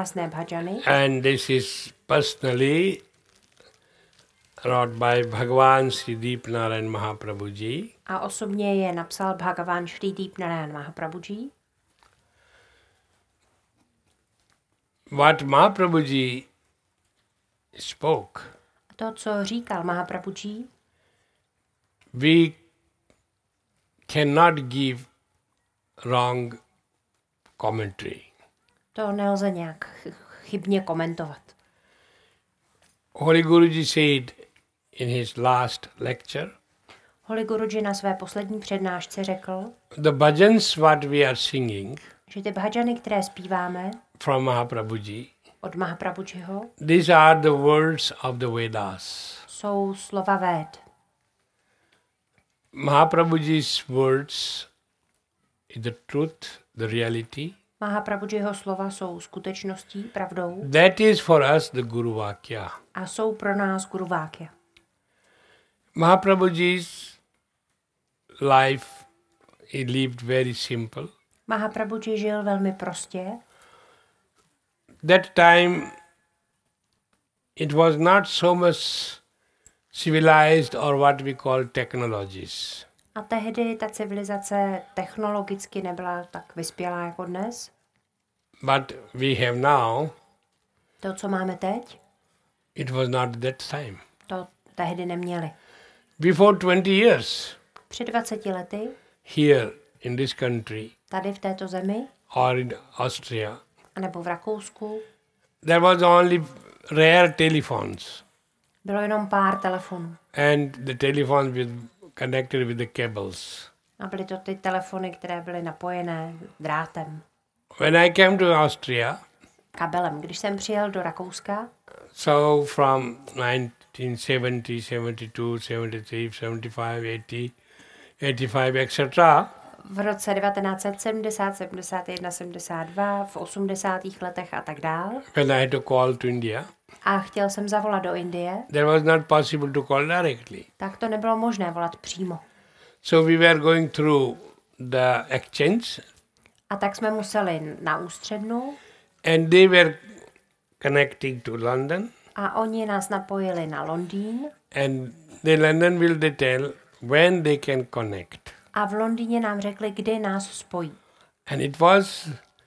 krásné bhajany. And this is personally wrote by Bhagavan Sri Deepnarayan Mahaprabhuji. A osobně je napsal Bhagavan Sri Deepnarayan Mahaprabhuji. What Mahaprabhuji spoke, To, co říkal Mahaprabhuji, we cannot give wrong commentary. to nelze nějak chybně komentovat. Holy Guruji said in his last lecture, Holy Guruji na své poslední přednášce řekl, the bhajans what we are singing že ty bhajany, které zpíváme from Mahaprabhuji, od Mahaprabhujiho, these are the words of the Vedas. jsou slova Véd. Mahaprabhuji's words is the truth, the reality. Mahaprabhujiho slova jsou skutečností, pravdou That is for us the Guru Vakya. a jsou pro nás Guru Vákya. Mahaprabhuji's life, he lived very simple. Mahaprabhuji žil velmi prostě. That time it was not so much civilized or what we call technologies. A tehdy ta civilizace technologicky nebyla tak vyspělá jako dnes. But we have now, To, co máme teď, it was not that time. to tehdy neměli. Before 20 years, Před 20 lety, here in this country tady v této zemi, or in Austria, anebo v Rakousku, there was only rare telephones. bylo jenom pár telefonů. And the telephones were connected with the cables. A byly to ty telefony, které byly napojené drátem, When I came to Austria, kabelem. Když jsem přijel do Rakouska, so from 1970, 72, 73, 75, 80, 85, etc., v roce 1970, 71, 72, v 80. letech a tak dál, when I had to call to India, a chtěl jsem zavolat do Indie, there was not possible to call directly. tak to nebylo možné volat přímo. So we were going through the exchange, A tak jsme museli na ústřednu and they were connecting to London, a oni nás napojili na Londýn and the London will they tell when they can connect. a v Londýně nám řekli, kdy nás spojí. And it was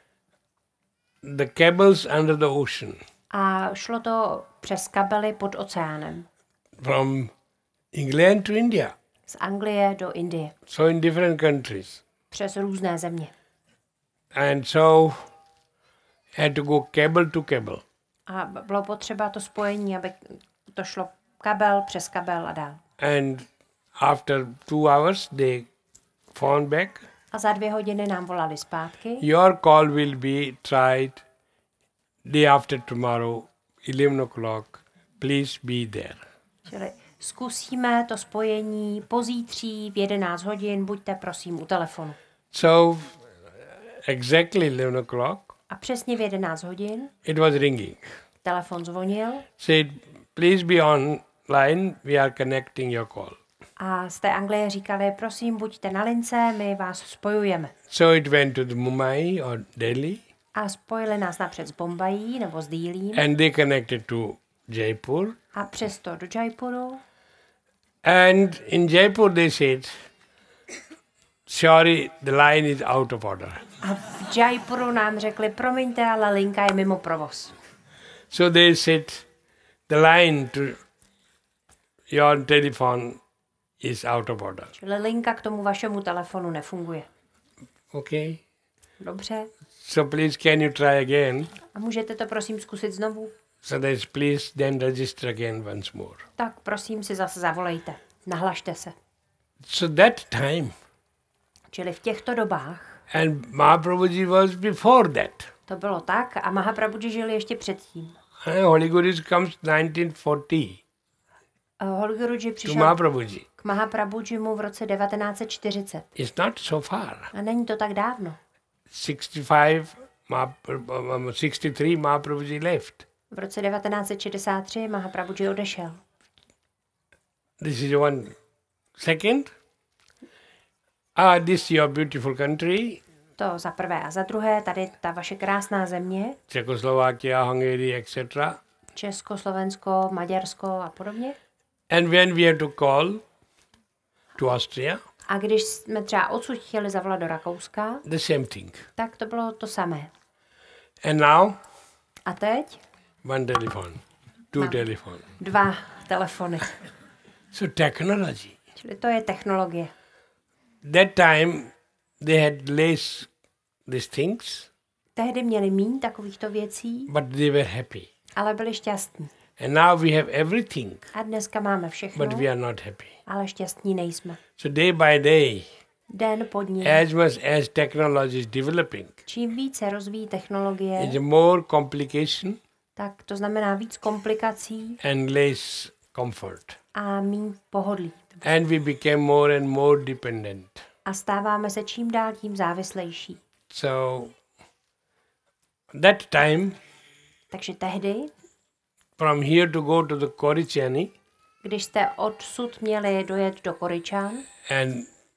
the cables under the ocean, A šlo to přes kabely pod oceánem. from England to India. Z Anglie do Indie. So in different countries. Přes různé země. And so had to go cable to cable. A bylo potřeba to spojení, aby to šlo kabel přes kabel a dál. And after 2 hours, they phoned back. A za 2 hodiny nám volali zpátky. Your call will be tried day after tomorrow, 11 o'clock. Please be there. Čili zkusíme to spojení pozítří v 11 hodin, buďte prosím u telefonu. So exactly 11 o'clock, A přesně v 11 hodin it was ringing. telefon zvonil Said, please be online. We are connecting your call. a z té Anglie říkali, prosím, buďte na lince, my vás spojujeme. So it went to the Mumbai or Delhi, A spojili nás napřed s Bombají nebo s Dílím and they connected to Jaipur. a přesto do Jaipuru. And in Jaipur they said, sorry, the line is out of order. A v Jaipuru nám řekli, promiňte, ale linka je mimo provoz. So they said, the line to your telephone is out of order. Čili linka k tomu vašemu telefonu nefunguje. Okay. Dobře. So please can you try again? A můžete to prosím zkusit znovu? So that please then register again once more. Tak prosím si zase zavolejte. Nahlašte se. So that time, Čili v těchto dobách and Mahaprabhuji was before that. to bylo tak a Mahaprabhuji žil ještě předtím. Holy Guru comes 1940 Holy Guruji to přišel Mahaprabhuji. k Mahaprabhujimu v roce 1940. It's not so far. A není to tak dávno. 63 Mahaprabhuji left. V roce 1963 Mahaprabhuji odešel. This is one. Second, this your beautiful country, To za prvé. A za druhé, tady ta vaše krásná země, Czechoslovakia, Hungary, etc. Česko, Slovensko, Maďarsko a podobně. And when we had to call to Austria, A když jsme třeba odsud chtěli zavolat do Rakouska, the same thing. tak to bylo to samé. And now, A teď one telephone, two telephone. 2 telefony. So technology. Čili to je technologie. That time, they had less these things, Tehdy měli míň takovýchto věcí, but they were happy. ale byli šťastní. And now we have everything, A dneska máme všechno, but we are not happy. ale šťastní nejsme. So day by day, Den po dní. as much as technology is developing, Čím více rozvíjí technologie, it's more complication tak to znamená víc komplikací and less comfort. a míň pohodlí. And we became more and more dependent. A stáváme se čím dál tím závislejší. So that time, Takže tehdy, from here to go to the Coriciani když jste odsud měli dojet do Koričan, and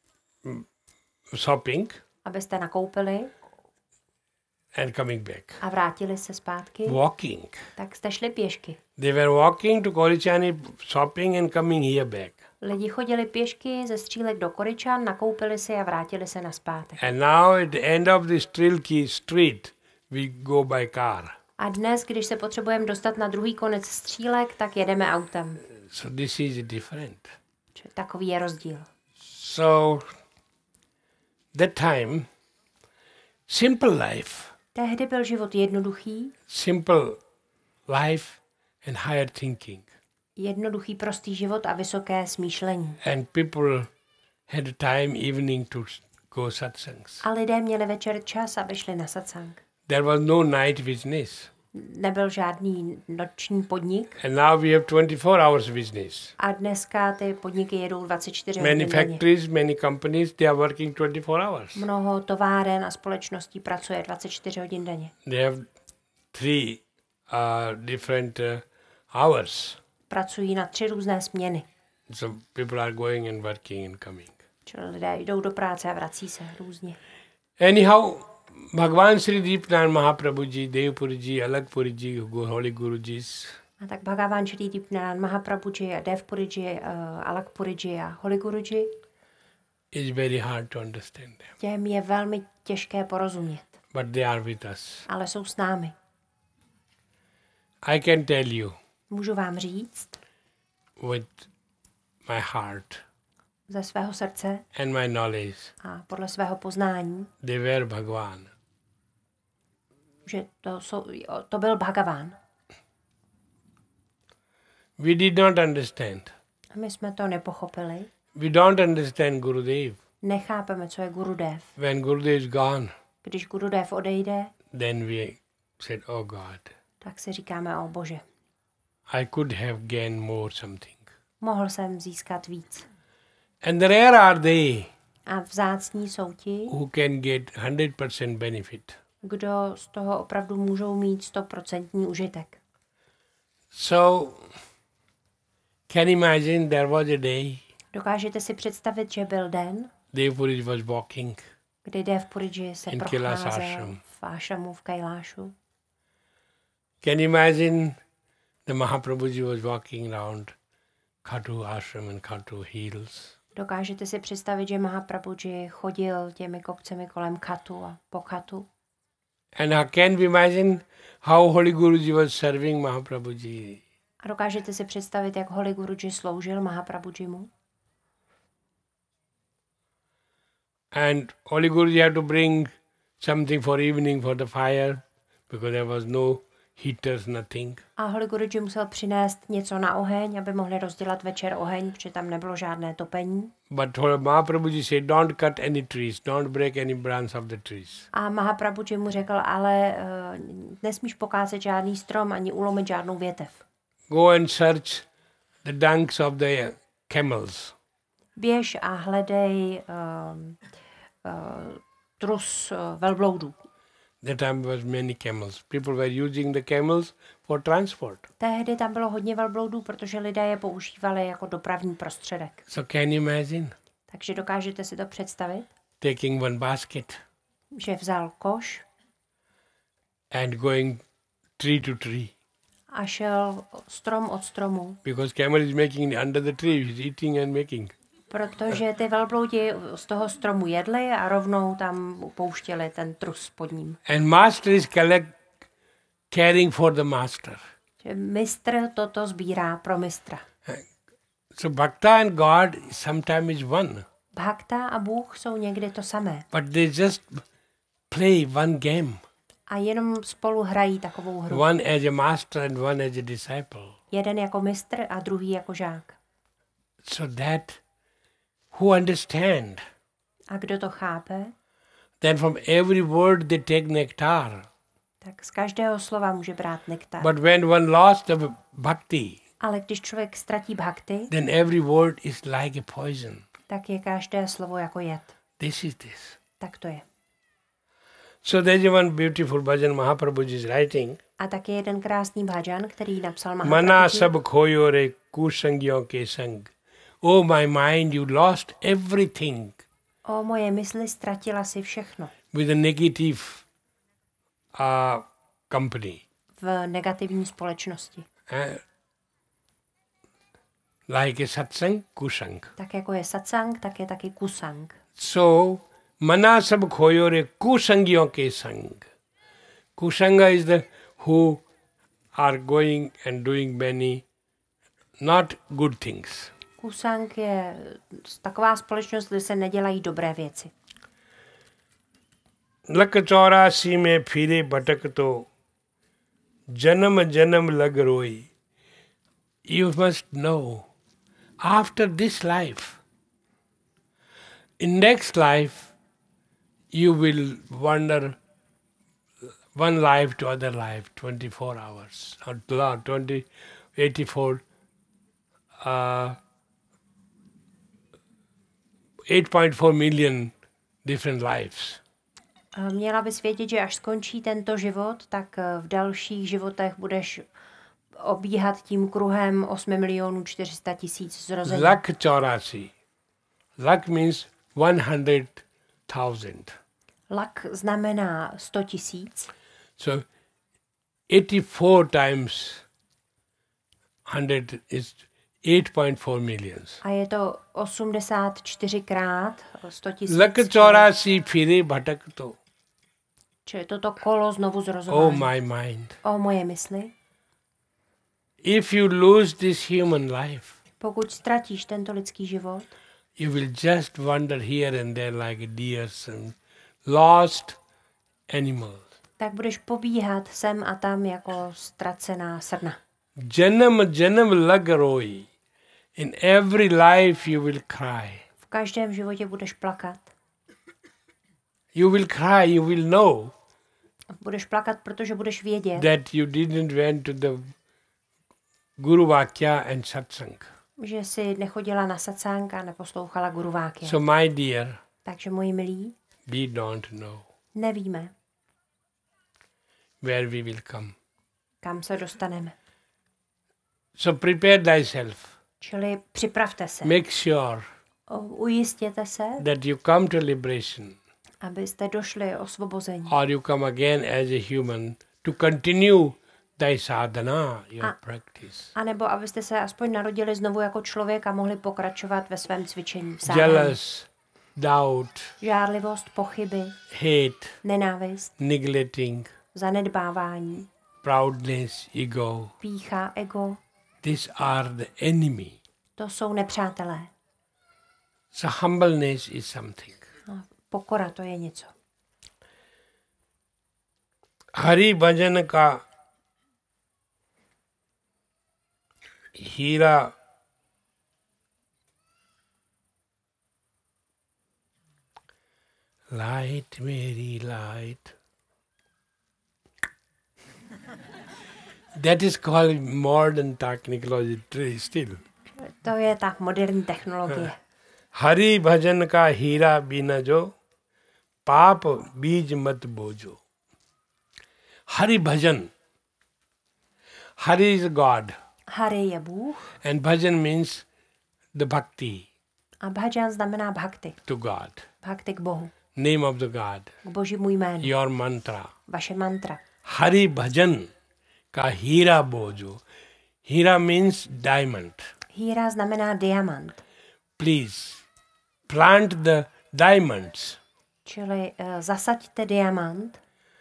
shopping abyste nakoupili and coming back, a vrátili se zpátky, walking. tak jste šli pěšky. They were walking to Coriciani, shopping and coming here back. Lidi chodili pěšky ze Střílek do Koričan, nakoupili si a vrátili se nazpátek. And now at the end of the Strilki street, we go by car. A dnes, když se potřebujeme dostat na druhý konec Střílek, tak jedeme autem. So this is different. Čili takový je rozdíl. So that time, simple life, Tehdy byl život jednoduchý, simple life and higher thinking. jednoduchý prostý život a vysoké smýšlení. And people had time evening to go satsangs. A lidé měli večer čas, aby šli na satsang. There was no night business. Nebyl žádný noční podnik And now we have 24 hours business. a dneska ty podniky jedou 24 Many hodin denně. factories, many companies, they are working 24 hours. Mnoho továren a společností pracuje 24 hodin denně. They have 3 different hours. Pracují na 3 různé směny. So people are going and working and coming. Čili lidé jdou do práce a vrací se různě. Anyhow, Bhagwan Sri Deepnand Mahaprabhu ji, Devpuri ji, Alakpuri ji, Holy Gurujis, A tak Bhagavan Shri Deepnand Mahaprabhuji a Devpuriji, Alakpuriji a Holy Guruji, is very hard to understand them. těm je velmi těžké porozumět, But they are with us. ale jsou s námi. I can tell you Můžu vám říct with my heart ze svého srdce and my knowledge, a podle svého poznání, they were Bhagwan. že to byl Bhagavan. We did not understand. A my jsme to nepochopili. We don't understand Gurudev. Nechápeme, co je Gurudev. When Gurudev is gone, Když Gurudev odejde, then we said, oh God, tak si říkáme, o Bože, I could have gained more something. mohl jsem získat víc. And rare are they A vzácní jsou ti, who can get 100% benefit. kdo z toho opravdu můžou mít 100% užitek. So, can you imagine there was a day Dokážete si představit, že byl den, Devpuri was walking kdy Devpuriji se In procházel Kailash ashram. v ášramu v Kailášu. Can you imagine the Mahaprabhuji was walking around Khatu ashram and Khatu hills? Dokážete si představit, že Mahaprabhuji chodil těmi kopcemi kolem Khatu a po Khatu? And can we imagine how Holy Guruji was serving Mahaprabhuji? A dokážete si představit, jak Holy Guruji sloužil Mahaprabhujimu? And Holy Guruji had to bring something for evening for the fire because there was no heaters, nothing. A Holy Guruji musel přinést něco na oheň, aby mohli rozdělat večer oheň, protože tam nebylo žádné topení. But Mahaprabhuji said, don't cut any trees, don't break any branch of the trees. A Mahaprabhuji mu řekl, ale nesmíš pokácet žádný strom ani ulomit žádnou větev. Go and search the dunks of the camels. Běž a hledej trus velbloudů. That time was many camels. People were using the camels for transport. Tehdy tam bylo hodně velbloudů, protože lidé je používali jako dopravní prostředek. So can you imagine Takže dokážete si to představit? taking one basket že vzal koš and going tree to tree. a šel strom od stromu, Because camel is making under the tree, he's eating and making. protože ty velbloudi z toho stromu jedli a rovnou tam pouštěli ten trus pod ním. And master is caring for the master. Že mistr toto sbírá pro mistra. So bhakta and God sometimes is one. Bhakta a Bůh jsou někdy to samé. But they just play one game. A jenom spolu hrají takovou hru. One as a master and one as a disciple. Jeden jako mistr a druhý jako žák. So that who understand, A kdo to chápe, then from every word they take nectar. tak z každého slova může brát nektar. But when one lost the bhakti, Ale když člověk ztratí bhakti, then every word is like a poison. tak je každé slovo jako jed. This is this. Tak to je. So there's one beautiful bhajan Mahaprabhuji is writing. A tak je jeden krásný bhajan, který napsal Mana Mahaprabhuji. sab khoyo re kusangyon ke sang. Oh my mind, you lost everything O moje mysli, ztratila si všechno with a negative company. v negativní společnosti. Like a satsang, kusang. Tak jako je satsang, tak je taky kusang. So, mana sab khoyo re kusangyon ke sang. Kusanga is the who are going and doing many not good things. Kusang je taková společnost, kde se nedělají dobré věci. Luck 84 में फिरे भटक तो जन्म जन्म लग रोई. You must know, after this life, in next life, you will wander one life to other life, 24 hours, or 84, 8.4 million different lives. Měla bys vědět, že až skončí tento život, tak v dalších životech budeš obíhat tím kruhem 8 400 000 zrození. Lakh 84. Lakh means 100,000. Lak znamená 100 000. So 84 times 100 is 8.4 millions. A je to 84 krát 100 000. Lakh 84 फिरे भटक तो. Čili toto kolo znovu zrozování. Oh my mind. O moje mysli. If you lose this human life, Pokud ztratíš tento lidský život, you will just wander here and there like deers and lost animals. tak budeš pobíhat sem a tam jako ztracená srna. Janam janam lag roi. In every life you will cry. V každém životě budeš plakat. You will cry, you will know Budeš plakat, protože budeš vědět, that you didn't went to the Guru Vakya and Satsang. že jsi nechodila na satsang a neposlouchala Guru Vákya. So my dear, Takže moji milí, we don't know nevíme, where we will come. kam se dostaneme. So prepare thyself. Čili připravte se. Make sure Ujistěte se, that you come to liberation abyste došli osvobození. or you come again as a human to continue thy sadhana, your practice. A nebo abyste se aspoň narodili znovu jako člověk a mohli pokračovat ve svém cvičení. V sádání. Jealous, doubt, Žárlivost, pochyby, hate, nenávist, neglecting, zanedbávání, proudness, ego. pýcha, ego. These are the enemy. To jsou nepřátelé. So humbleness is something. No, pokora to je něco. Hari भजन का हीरा लाइट मेरी light that is called modern technology still. To je ta moderní technologie. Hari भजन का हीरा बिना जो पाप बीज मत बोझो. Hari bhajan. Hari is God. Hari je Bůh And bhajan means the bhakti a bhajan znamená bhakti. to God. Bhakti k Bohu. name of the God, k božímu jménu, your mantra. vaše mantra. Hari bhajan ka hira bojo. Hira means diamond. Híra znamená diamant, Please plant the diamonds. čili zasaďte diamant.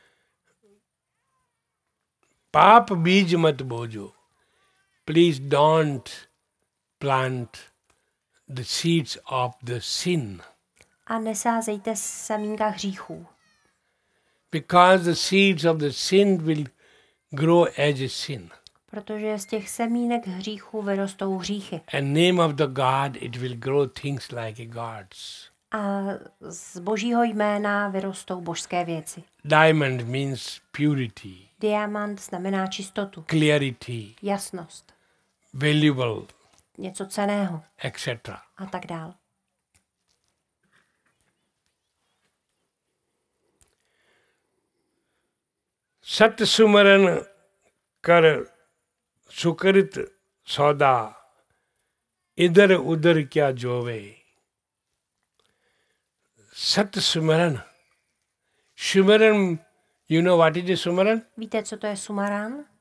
Paap bij mat bojo. Please don't plant the seeds of the sin. A nesázejte semínka hříchů, Because the seeds of the sin will grow as a sin. protože z těch semínek hříchů vyrostou hříchy. And name of the God, it will grow things like gods. A z božího jména vyrostou božské věci. Diamond means purity, Diamant znamená čistotu, clarity, jasnost, valuable, něco cenného etc. a tak dál. सत्य सुमरन कर सुकृत सौदा इधर उधर क्या जोवे. Sat Sumaran. You know what is a Sumaran? Víte, co to je sumaran?